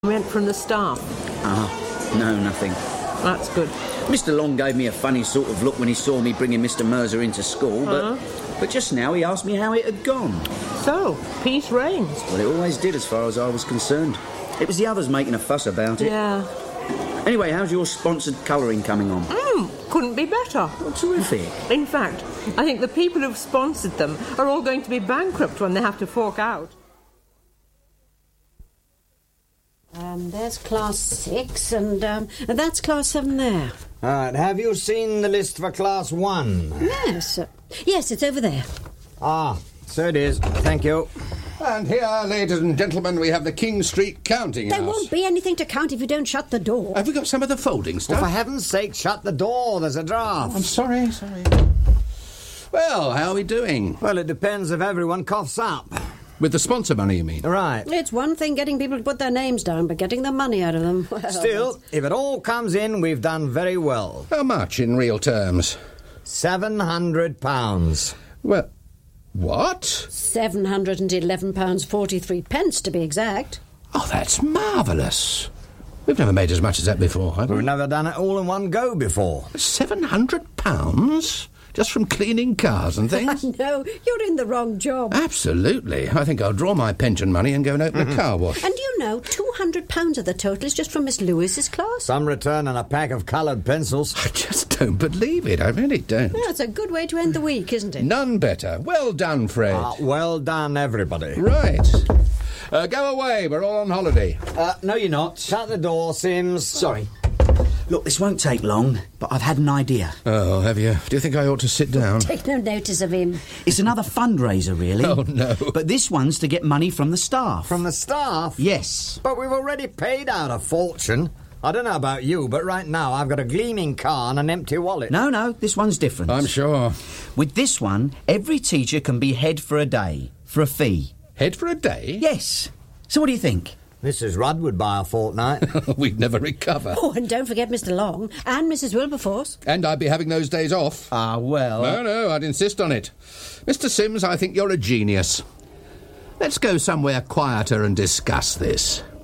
Went from the staff. No, nothing. That's good. Mr. Long gave me a funny sort of look when he saw me bringing Mr. Mercer into school, but just now he asked me how it had gone. So, peace reigns. Well, it always did as far as I was concerned. It was the others making a fuss about it. Yeah. Anyway, how's your sponsored colouring coming on? Couldn't be better. Oh, terrific. In fact, I think the people who've sponsored them are all going to be bankrupt when they have to fork out. There's Class 6, and that's Class 7 there. All right, have you seen the list for Class 1? Yes. Yes, it's over there. So it is. Thank you. And here, ladies and gentlemen, we have the King Street Counting House. There won't be anything to count if you don't shut the door. Have we got some of the folding Well, stuff? for heaven's sake, shut the door. There's a draft. I'm sorry. Well, how are we doing? Well, it depends if everyone coughs up. With the sponsor money, you mean? Right. It's one thing getting people to put their names down, but getting the money out of them... Well, Still, if it all comes in, we've done very well. How much in real terms? £700. Well, what? £711.43 to be exact. Oh, that's marvellous. We've never made as much as that before, have We've we? never done it all in one go before. £700? Just from cleaning cars and things? No, you're in the wrong job. Absolutely. I think I'll draw my pension money and go and open a car wash. And you know, £200 of the total is just from Miss Lewis's class. Some return and a pack of coloured pencils. I just don't believe it. I really don't. That's a good way to end the week, isn't it? None better. Well done, Fred. Well done, everybody. Right. Go away. We're all on holiday. No, you're not. Shut the door, Sims. Sorry. Look, this won't take long, but I've had an idea. Oh, have you? Do you think I ought to sit down? Take no notice of him. It's another fundraiser, really. Oh, no. But this one's to get money from the staff. From the staff? Yes. But we've already paid out a fortune. I don't know about you, but right now I've got a gleaming car and an empty wallet. No, this one's different. I'm sure. With this one, every teacher can be head for a day, for a fee. Head for a day? Yes. So what do you think? Mrs. Rudd would buy a fortnight. We'd never recover. Oh, and don't forget Mr. Long and Mrs. Wilberforce. And I'd be having those days off. Well... No, I'd insist on it. Mr. Sims, I think you're a genius. Let's go somewhere quieter and discuss this.